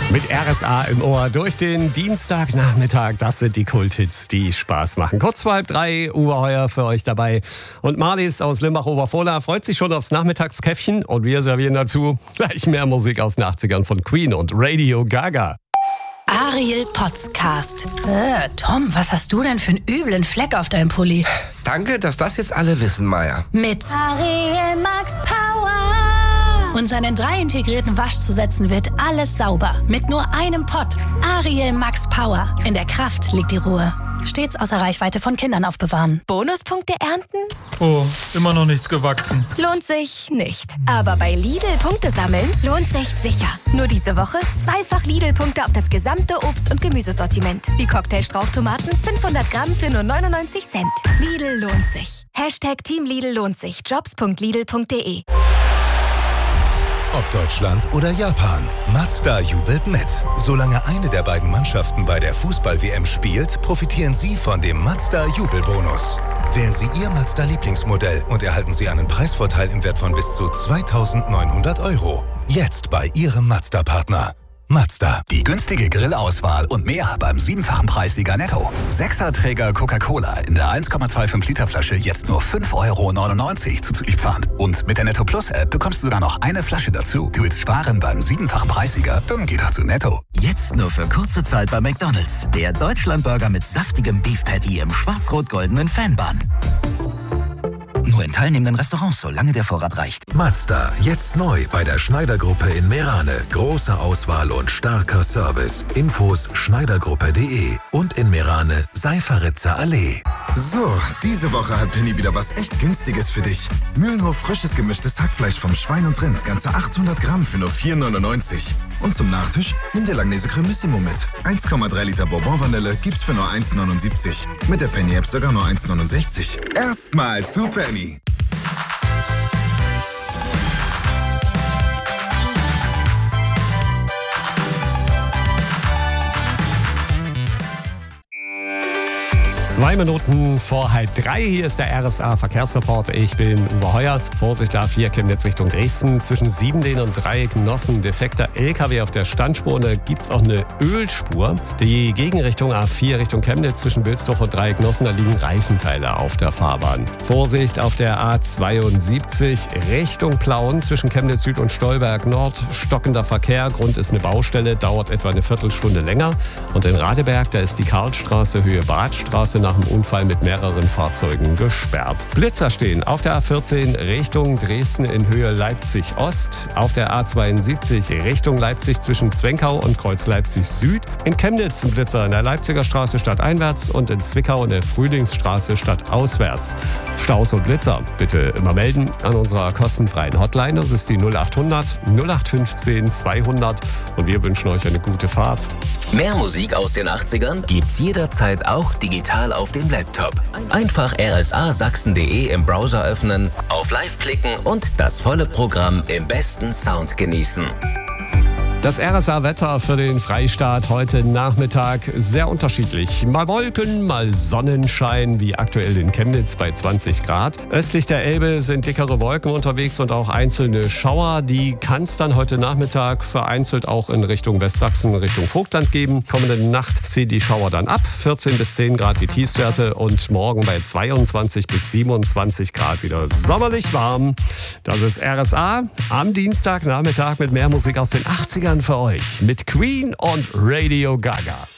Mit RSA im Ohr durch den Dienstagnachmittag. Das sind die Kulthits, die Spaß machen. Kurz vor 2:30, Uwe Heuer für euch dabei. Und Marlies aus Limbach-Oberfohla freut sich schon aufs Nachmittagskäffchen. Und wir servieren dazu gleich mehr Musik aus den 80ern von Queen und Radio Gaga. Ariel Podcast. Tom, was hast du denn für einen üblen Fleck auf deinem Pulli? Danke, dass das jetzt alle wissen, Maya. Mit Ariel Max Power. Und seinen 3 integrierten Waschzusätzen wird alles sauber. Mit nur einem Pott. Ariel Max Power. In der Kraft liegt die Ruhe. Stets außer Reichweite von Kindern aufbewahren. Bonuspunkte ernten? Oh, immer noch nichts gewachsen. Lohnt sich nicht. Aber bei Lidl Punkte sammeln lohnt sich sicher. Nur diese Woche 2-fach Lidl-Punkte auf das gesamte Obst- und Gemüsesortiment. Wie Cocktailstrauchtomaten 500 Gramm für nur 99 Cent. Lidl lohnt sich. #Team Lidl lohnt sich. Jobs.lidl.de. Ob Deutschland oder Japan, Mazda jubelt mit. Solange eine der beiden Mannschaften bei der Fußball-WM spielt, profitieren Sie von dem Mazda-Jubelbonus. Wählen Sie Ihr Mazda-Lieblingsmodell und erhalten Sie einen Preisvorteil im Wert von bis zu 2.900 €. Jetzt bei Ihrem Mazda-Partner. Mazda. Die günstige Grillauswahl und mehr beim 7-fachen Preissieger Netto. 6er-Träger Coca-Cola in der 1,25 Liter Flasche jetzt nur 5,99 € zuzüglich Pfand. Und mit der Netto Plus App bekommst du sogar noch eine Flasche dazu. Du willst sparen beim 7-fachen Preissieger? Dann geh doch zu Netto. Jetzt nur für kurze Zeit bei McDonald's. Der Deutschlandburger mit saftigem Beef Patty im schwarz-rot-goldenen Fanbun. Nur in teilnehmenden Restaurants, solange der Vorrat reicht. Mazda, jetzt neu bei der Schneidergruppe in Meerane. Große Auswahl und starker Service. Infos schneidergruppe.de und in Meerane Seiferitzer Allee. So, diese Woche hat Penny wieder was echt Günstiges für dich. Mühlenhof frisches gemischtes Hackfleisch vom Schwein und Rind, ganze 800 Gramm für nur 4,99 €. Und zum Nachtisch, nimm dir Langnese Cremissimo mit. 1,3 Liter Bourbon-Vanille gibt's für nur 1,79 €. Mit der Penny-App sogar nur 1,69 €. Erstmal zu Penny. Zwei Minuten vor 2:30. Hier ist der RSA Verkehrsreport. Ich bin Uwe Heuer. Vorsicht A4 Chemnitz Richtung Dresden. Zwischen Siebenlehn und Dreiecknossen defekter LKW auf der Standspur. Und da gibt es auch eine Ölspur. Die Gegenrichtung A4 Richtung Chemnitz zwischen Wilsdorf und Dreiecknossen. Da liegen Reifenteile auf der Fahrbahn. Vorsicht auf der A72 Richtung Plauen zwischen Chemnitz Süd und Stolberg Nord. Stockender Verkehr. Grund ist eine Baustelle. Dauert etwa eine Viertelstunde länger. Und in Radeberg, da ist die Karlstraße Höhe Badstraße nach dem Unfall mit mehreren Fahrzeugen gesperrt. Blitzer stehen auf der A14 Richtung Dresden in Höhe Leipzig-Ost, auf der A72 Richtung Leipzig zwischen Zwenkau und Kreuz Leipzig Süd, in Chemnitz ein Blitzer in der Leipziger Straße stadteinwärts und in Zwickau in der Frühlingsstraße stadtauswärts. Staus und Blitzer bitte immer melden an unserer kostenfreien Hotline. Das ist die 0800 0815 200 und wir wünschen euch eine gute Fahrt. Mehr Musik aus den 80ern gibt's jederzeit auch digital auf dem Laptop. Einfach rsasachsen.de im Browser öffnen, auf Live klicken und das volle Programm im besten Sound genießen. Das RSA-Wetter für den Freistaat heute Nachmittag sehr unterschiedlich. Mal Wolken, mal Sonnenschein, wie aktuell in Chemnitz bei 20 Grad. Östlich der Elbe sind dickere Wolken unterwegs und auch einzelne Schauer. Die kann es dann heute Nachmittag vereinzelt auch in Richtung Westsachsen, Richtung Vogtland geben. Kommende Nacht ziehen die Schauer dann ab. 14 bis 10 Grad die Tiefstwerte und morgen bei 22 bis 27 Grad wieder sommerlich warm. Das ist RSA am Dienstagnachmittag mit mehr Musik aus den 80ern für euch mit Queen und Radio Gaga.